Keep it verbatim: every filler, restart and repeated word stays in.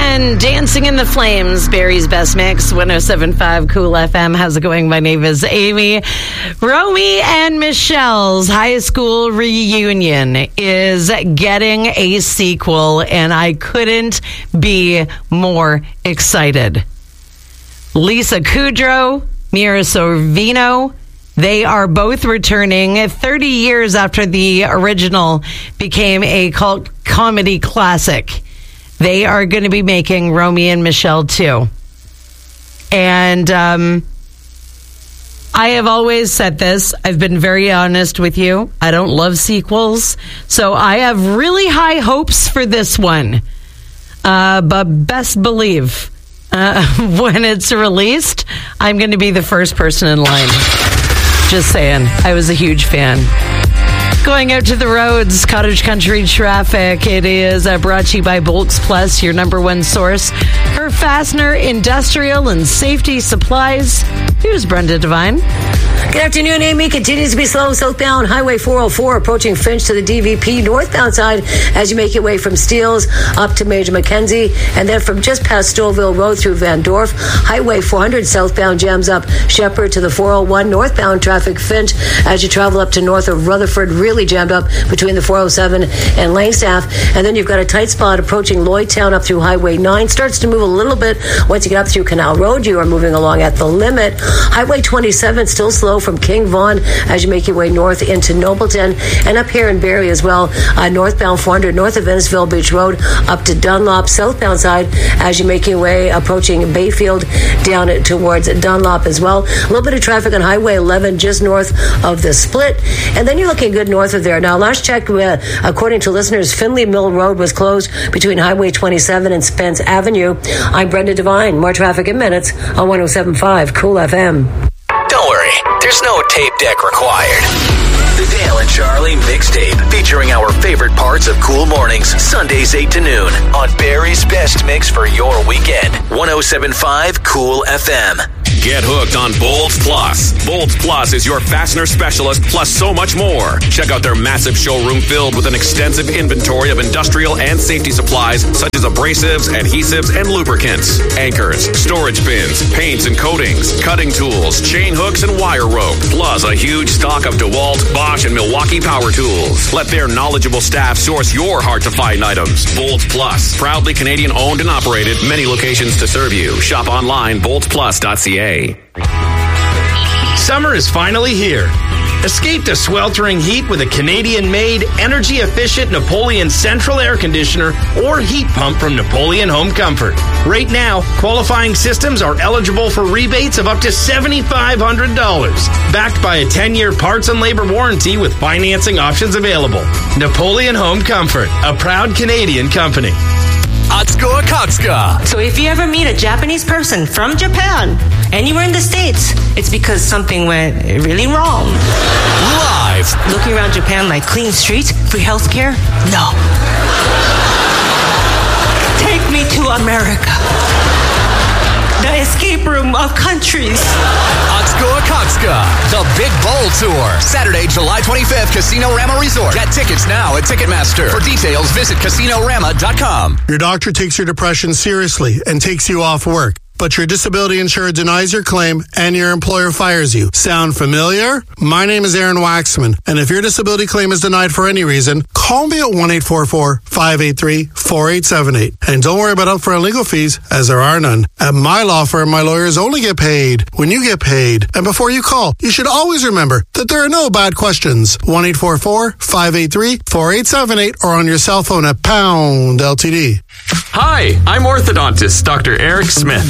and Dancing in the Flames, Barry's Best Mix, one oh seven point five Cool F M. How's it going? My name is Amy. Romy and Michelle's high school reunion is getting a sequel, and I couldn't be more excited. Lisa Kudrow, Mira Sorvino, they are both returning thirty years after the original became a cult comedy classic. They are going to be making Romy and Michelle too. And um, I have always said this. I've been very honest with you. I don't love sequels. So I have really high hopes for this one. Uh, but best believe, uh, when it's released, I'm going to be the first person in line. Just saying. I was a huge fan. Going out to the roads, cottage country traffic. It is uh, brought to you by Bolts Plus, your number one source for fastener, industrial, and safety supplies. Here's Brenda Devine. Good afternoon, Amy. Continues to be slow southbound Highway four oh four approaching Finch to the D V P northbound side as you make your way from Steeles up to Major Mackenzie, and then from just past Stouffville Road through Van Dorf. Highway four hundred southbound jams up Shepherd to the four oh one northbound traffic Finch as you travel up to north of Rutherford, really jammed up between the four oh seven and Langstaff. And then you've got a tight spot approaching Lloydtown up through Highway nine. Starts to move a little bit once you get up through Canal Road. You are moving along at the limit. Highway twenty-seven still slow from King Vaughan as you make your way north into Nobleton, and up here in Barrie as well, uh, northbound four hundred north of Innisfil Beach Road up to Dunlop, southbound side as you make your way approaching Bayfield down towards Dunlop as well. A little bit of traffic on Highway eleven just north of the split, and then you're looking good north of there. Now, last check, uh, according to listeners, Finley Mill Road was closed between Highway twenty-seven and Spence Avenue. I'm Brenda Devine. More traffic in minutes on one oh seven point five Cool F M. Don't worry, there's no tape deck required. The Dale and Charlie Mixtape, featuring our favorite parts of Cool Mornings, Sundays eight to noon, on Barry's Best Mix for your weekend. one oh seven point five Cool F M. Get hooked on Bolts Plus. Bolts Plus is your fastener specialist, plus so much more. Check out their massive showroom filled with an extensive inventory of industrial and safety supplies, such as abrasives, adhesives, and lubricants, anchors, storage bins, paints and coatings, cutting tools, chain hooks, and wire rope, plus a huge stock of DeWalt, Bosch, and Milwaukee power tools. Let their knowledgeable staff source your hard-to-find items. Bolts Plus, proudly Canadian-owned and operated, many locations to serve you. Shop online, bolts plus dot c a. Summer is finally here. Escape the sweltering heat with a Canadian-made, energy-efficient Napoleon Central Air Conditioner or heat pump from Napoleon Home Comfort. Right now, qualifying systems are eligible for rebates of up to seven thousand five hundred dollars, backed by a ten-year parts and labor warranty with financing options available. Napoleon Home Comfort, a proud Canadian company. Atsuko Akatsuka. So if you ever meet a Japanese person from Japan, anywhere in the States, it's because something went really wrong. Live. Looking around Japan like clean streets, free healthcare? No. Take me to America. The escape room of countries. Atsuko Akatsuka, the Big Bowl Tour. Saturday, July twenty-fifth, Casino Rama Resort. Get tickets now at Ticketmaster. For details, visit casino rama dot com. Your doctor takes your depression seriously and takes you off work, but your disability insurer denies your claim and your employer fires you. Sound familiar? My name is Aaron Waxman, and if your disability claim is denied for any reason, call me at one eight four four, five eight three, four eight seven eight. And don't worry about upfront legal fees, as there are none. At my law firm, my lawyers only get paid when you get paid. And before you call, you should always remember that there are no bad questions. one eight four four, five eight three, four eight seven eight or on your cell phone at pound L T D. Hi, I'm orthodontist Doctor Eric Smith.